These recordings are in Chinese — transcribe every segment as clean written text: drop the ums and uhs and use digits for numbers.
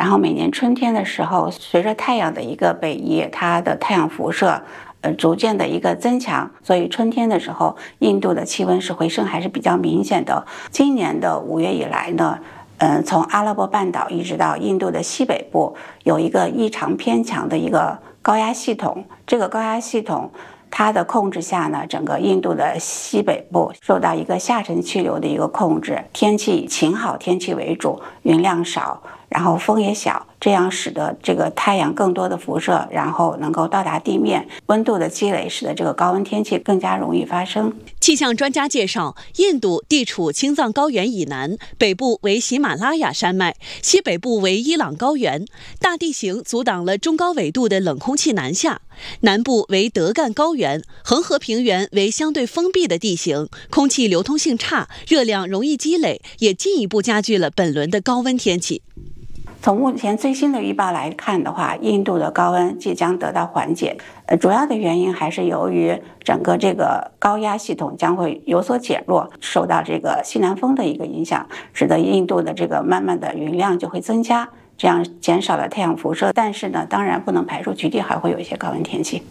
然后每年春天的时候，随着太阳的一个北移，它的太阳辐射逐渐的一个增强，所以春天的时候，印度的气温是回升还是比较明显的。今年的5月以来呢，从阿拉伯半岛一直到印度的西北部，有一个异常偏强的一个高压系统。这个高压系统它的控制下呢，整个印度的西北部受到一个下沉气流的一个控制，天气以晴好天气为主，云量少，然后风也小，这样使得这个太阳更多的辐射，然后能够到达地面，温度的积累使得这个高温天气更加容易发生。 气象专家介绍，印度地处青藏高原以南，北部为喜马拉雅山脉，西北部为伊朗高原，大地形阻挡了中高纬度的冷空气南下。南部为德干高原，恒河平原为相对封闭的地形，空气流通性差，热量容易积累，也进一步加剧了本轮的高温天气。 从目前最新的预报来看的话，印度的高温即将得到缓解。主要的原因还是由于整个这个高压系统将会有所减弱，受到这个西南风的一个影响，使得印度的这个慢慢的云量就会增加，这样减少了太阳辐射。但是呢，当然不能排除局地还会有一些高温天气。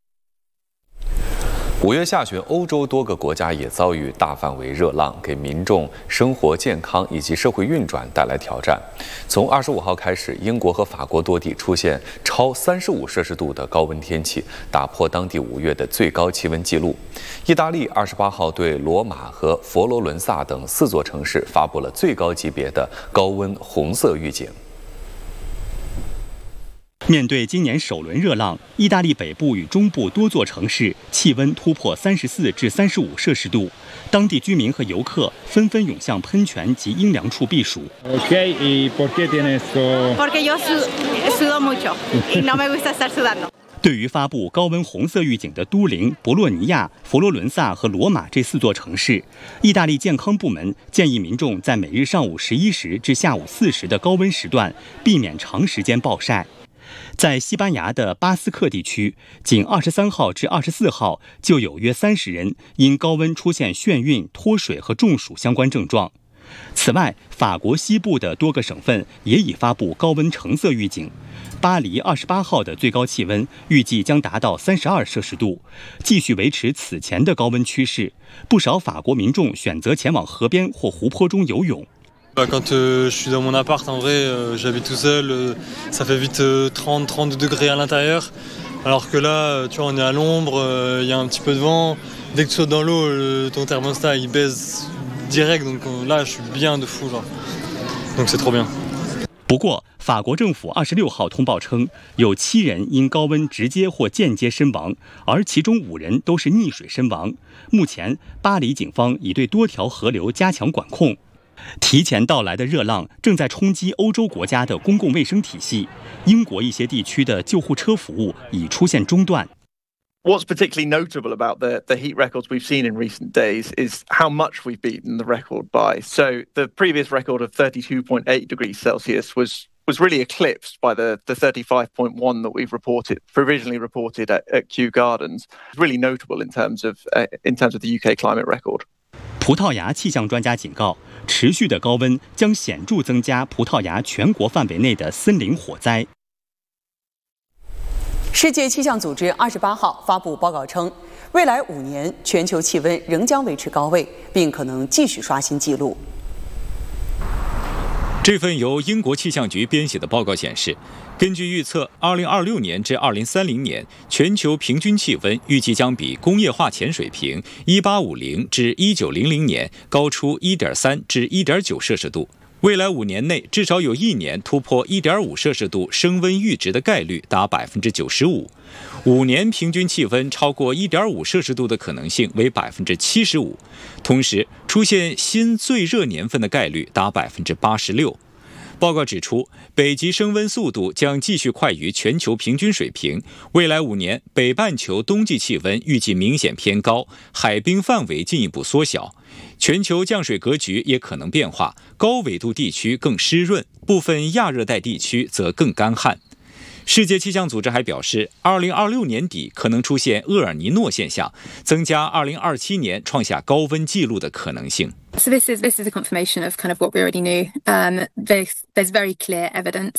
5月下旬，欧洲多个国家也遭遇大范围热浪，给民众生活健康以及社会运转带来挑战。从25号开始，英国和法国多地出现超35摄氏度的高温天气，打破当地5月的最高气温纪录。意大利28号对罗马和佛罗伦萨等4座城市发布了最高级别的高温红色预警。 面对今年首轮热浪，意大利北部与中部多座城市气温突破34至35摄氏度，当地居民和游客纷纷涌向喷泉及阴凉处避暑。 Okay, ¿y por qué tienes esto? Porque yo sudo mucho y no me gusta estar sudando. 对于发布高温红色预警的都灵、博洛尼亚、佛罗伦萨和罗马这4座城市，意大利健康部门建议民众在每日上午11时至下午4时的高温时段避免长时间暴晒。在西班牙的巴斯克地区，仅23号至24号就有约30人因高温出现眩晕、脱水和中暑相关症状。此外，法国西部的多个省份也已发布高温橙色预警。巴黎28号的最高气温预计将达到32摄氏度，继续维持此前的高温趋势。不少法国民众选择前往河边或湖泊中游泳。 Quand je suis dans mon appart, en vrai, j'habite tout seul, ça fait vite 30-32 degrés à l'intérieur. Alors que là, tu vois, on est à l'ombre, il y a un petit peu de vent. Dès que tu sautes dans l'eau, ton thermostat, il baisse direct. Donc là, je suis bien de fou, genre. Donc c'est trop bien. 不过，法国政府26号通报称，有7人因高温直接或间接身亡，而其中5人都是溺水身亡。目前，巴黎警方已对多条河流加强管控。提前到来的热浪正在冲击欧洲国家的公共卫生体系，英国一些地区的救护车服务已出现中断。 What's particularly notable about the heat records we've seen in recent days is how much we've beaten the record by. So the previous record of 32.8 degrees Celsius was really eclipsed by the 35.1 that we've provisionally reported at Kew Gardens. It's really notable in terms of the UK climate record. 葡萄牙气象专家警告，持续的高温将显著增加葡萄牙全国范围内的森林火灾。 世界气象组织28号发布报告称，未来5年全球气温仍将维持高位，并可能继续刷新纪录。 这份由英国气象局编写的报告显示，根据预测，2026年至2030年，全球平均气温预计将比工业化前水平1850至1900年高出1.3至1.9摄氏度。未来5年内，至少有1年突破1.5摄氏度升温阈值的概率达95%，5年平均气温超过1.5摄氏度的可能性为75%，同时出现新最热年份的概率达86%。报告指出，北极升温速度将继续快于全球平均水平。未来5年，北半球冬季气温预计明显偏高，海冰范围进一步缩小，全球降水格局也可能变化，高纬度地区更湿润，部分亚热带地区则更干旱。世界气象组织还表示，2026年底可能出现厄尔尼诺现象，增加2027年创下高温纪录的可能性。 So this is a confirmation of kind of what we already knew. There's very clear evidence